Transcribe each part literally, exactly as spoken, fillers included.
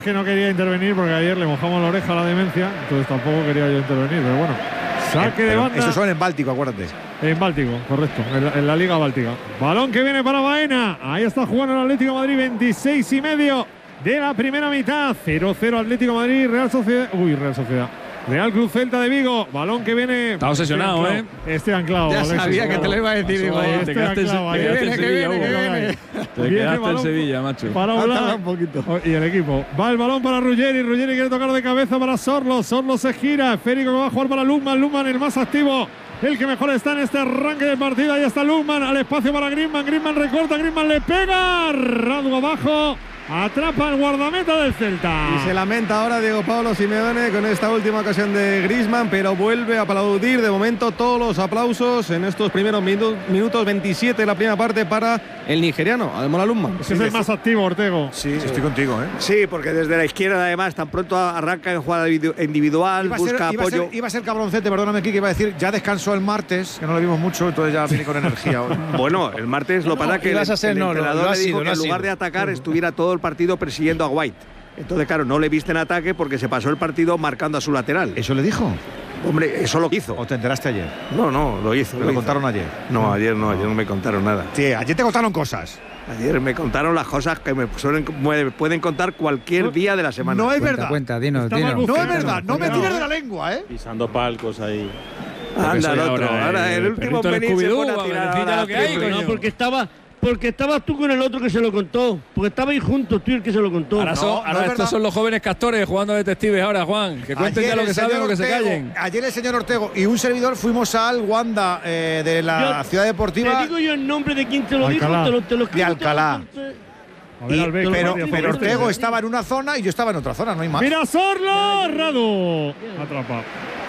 Que no quería intervenir porque ayer le mojamos la oreja a la demencia, entonces tampoco quería yo intervenir, pero bueno. Saque de banda. Estos son en Báltico, acuérdate. En Báltico, correcto, en la, en la Liga Báltica. Balón que viene para Baena. Ahí está jugando el Atlético de Madrid, veintiséis y medio de la primera mitad. cero cero Atlético de Madrid, Real Sociedad. Uy, Real Sociedad. Real Cruz Celta de Vigo, balón que viene. Está obsesionado, estoy ¿eh? Estoy anclado. Ya Alexis, sabía que claro. te lo iba a decir. Digo, Estoy te quedaste en, anclado te ahí. quedaste en Que viene, Sevilla, que viene, Hugo. que viene. Te Viene quedaste en balón Sevilla, macho. Para Falta hablar. un poquito. Y el equipo. Va el balón para Ruggeri. Ruggeri quiere tocar de cabeza para Sorlo. Sorlo se gira. Esférico que va a jugar para Lukman. Lukman el más activo. El que mejor está en este arranque de partido. Ahí está Lukman. Al espacio para Griezmann. Griezmann recorta. Griezmann le pega. Radu abajo. Atrapa el guardameta del Celta. Y se lamenta ahora Diego Pablo Simeone con esta última ocasión de Griezmann, pero vuelve a aplaudir de momento todos los aplausos en estos primeros minu minutos veintisiete de la primera parte para el nigeriano, Ademola Lookman. Ese es el más activo, Ortego. Sí, sí, estoy contigo, ¿eh? Sí, porque desde la izquierda además tan pronto arranca en jugada individual, Iba a, busca ser, iba, a apoyo. ser, iba a ser cabroncete, perdóname aquí, que iba a decir, ya descansó el martes, que no lo vimos mucho, entonces ya viene con energía hoy. Bueno, el martes lo No, para no, que el, ibas a ser, el no, entrenador lo ha le dijo sido, que lo ha en lugar sido. de atacar estuviera todo el partido persiguiendo a White. Entonces, claro, no le viste en ataque porque se pasó el partido marcando a su lateral. ¿Eso le dijo? Hombre, eso lo hizo. ¿O te enteraste ayer? No, no, lo hizo. ¿Te lo, hizo. contaron ayer? No, ayer no, ayer no me contaron nada. Sí, ayer te contaron cosas. Ayer me contaron las cosas que me suelen, me pueden contar cualquier día de la semana. No es Cuenta, verdad. cuenta, dinos, Está dinos. mal No es Cuéntanos, verdad, no me cuéntanos. tires de la lengua, ¿eh? Pisando palcos ahí. Anda, el soy otro. ahora Ahora, el el último perrito del venir se Scooby-Doo, pone a a tirar ver, ahora lo que hay, triple. coño. No, porque estaba, porque estabas tú con el otro que se lo contó. Porque estabais juntos tú y el que se lo contó. Ahora, son, No, ahora no es estos verdad. son los jóvenes castores jugando a detectives ahora, Juan. Que cuenten ya lo el que saben señor o que se Ortego- callen. Ayer el señor Ortego y un servidor fuimos al Wanda eh, de la Yo Ciudad Deportiva. Te digo yo el nombre de quien te lo Alcalá. dijo, te lo, te lo escribo De Alcalá. todo. A ver, Y- Albeck, pero, Matías, pero Albeck. Ortego estaba en una zona y yo estaba en otra zona, no hay más. Mira Sorlo. Radu. Atrapa.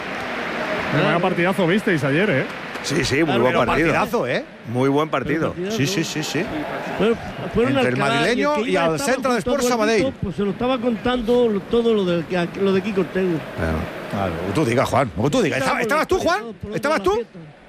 Vaya partidazo visteis ayer, ¿eh? Sí, sí, muy Claro, buen Pero partido. partidazo, ¿eh? Muy buen partido. Sí, sí, sí, sí. Fue- fueron Entre el Alcalá madrileño el que y iba al estaba centro de junto Sport al Sabadell. grupo, Pues se lo estaba contando lo- todo lo de, lo de Kiko Ortego. Claro, lo que tú digas, Juan. Lo que tú digas. ¿Estaba- ¿Estabas tú, Juan? ¿Estabas tú?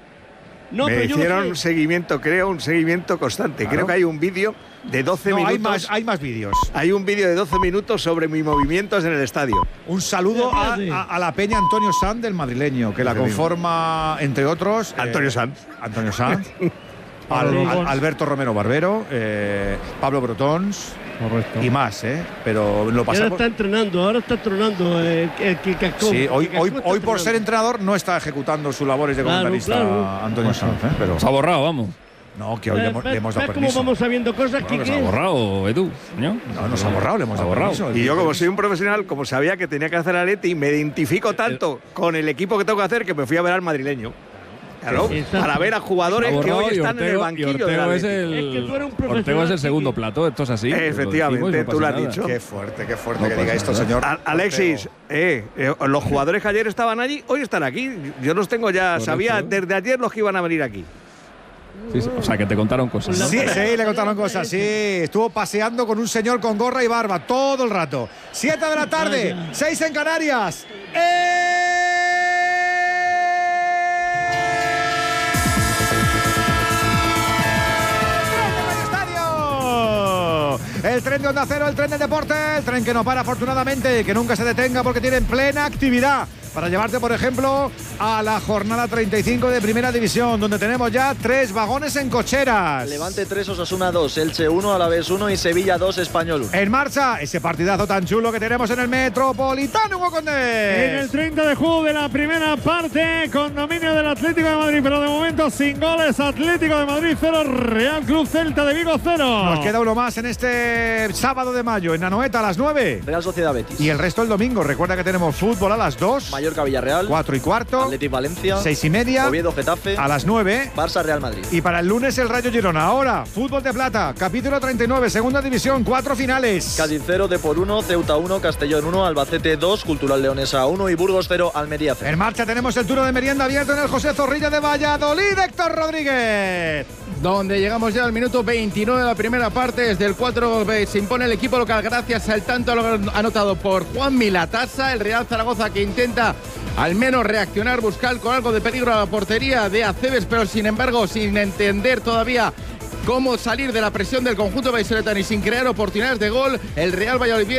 No, Me pero yo hicieron no un sé. seguimiento, creo, un seguimiento constante. Claro. Creo que hay un vídeo de doce No, minutos. hay más, hay más vídeos. Hay un vídeo de doce minutos sobre mis movimientos en el estadio. Un saludo a, Espérate. a- a la peña Antonio Sanz del madrileño, que la Te digo. conforma, entre otros… eh, Antonio Sanz. Antonio Sanz. Al- Pablo al- Brotons. Alberto Romero Barbero, eh, Pablo Brotons Correcto. y más, ¿eh? Pero lo Y ahora pasamos… está entrenando, ahora está entrenando eh, el que cascó. Sí, hoy, El que hoy, cascó está hoy por ser entrenando. entrenador no está ejecutando sus labores de Claro, comentarista claro. Antonio Sanz, ¿eh? Pero Se ha borrado, vamos. no, que hoy le Eh, hemos, ¿ves- le hemos ves dado cómo permiso. vamos sabiendo cosas, Bueno, que Quique? se ha borrado, Edu. ¿no? No, nos ha borrado, le hemos Se ha dado borrado. permiso. Y yo, como soy un profesional, como sabía que tenía que hacer Atleti, me identifico tanto con el equipo que tengo que hacer que me fui a ver al madrileño. Claro, Exacto. para ver a jugadores Se ha que borrado hoy y están en el Ortego- y banquillo del Ortego es Atleti. el, Es que tú eres un profesional, Ortego es el Quique. segundo plato, esto es así. Eh, efectivamente, Lo decimos, no tú lo pasa has nada. dicho. Qué fuerte, qué fuerte No que pasa diga esto, nada. señor. A- Alexis, eh, eh, los jugadores que ayer estaban allí, hoy están aquí. Yo los tengo ya, Correcto. sabía desde ayer los que iban a venir aquí. Sí, sí, o sea, que te contaron cosas. ¿no? Sí, sí, le contaron cosas, sí. Estuvo paseando con un señor con gorra y barba todo el rato. Siete de la tarde, seis en Canarias. El tren de Onda Cero, el tren del deporte, el tren que no para afortunadamente y que nunca se detenga porque tiene plena actividad para llevarte, por ejemplo, a la jornada treinta y cinco de Primera División, donde tenemos ya tres vagones en cocheras. Levante tres, Osasuna dos, Elche uno, Alavés uno y Sevilla dos, Español uno. En marcha, ese partidazo tan chulo que tenemos en el Metropolitano, Hugo Condés. En el treinta de juego de la primera parte, con dominio del Atlético de Madrid, pero de momento sin goles. Atlético de Madrid cero, Real Club Celta de Vigo cero. Nos queda uno más en este sábado de mayo, en Anoeta a las nueve. Real Sociedad Betis. Y el resto el domingo. Recuerda que tenemos fútbol a las dos, Mallorca Villarreal. cuatro y cuarto, Atlético Valencia. seis y media, Oviedo Getafe. a las nueve. Barça Real Madrid. Y para el lunes el Rayo Girona. Ahora, fútbol de plata, capítulo treinta y nueve, segunda división, cuatro finales. Cádiz cero, Depor uno, Ceuta uno, Castellón uno, Albacete dos, Cultural Leonesa uno y Burgos cero, Almería cero. En marcha tenemos el turno de merienda abierto en el José Zorrilla de Valladolid, Héctor Rodríguez. Donde llegamos ya al minuto veintinueve de la primera parte. Desde el cuatro se impone el equipo local gracias al tanto anotado por Juan Milatasa. El Real Zaragoza que intenta al menos reaccionar, buscar con algo de peligro a la portería de Aceves, pero sin embargo sin entender todavía cómo salir de la presión del conjunto vallisoletano y sin crear oportunidades de gol. El Real Valladolid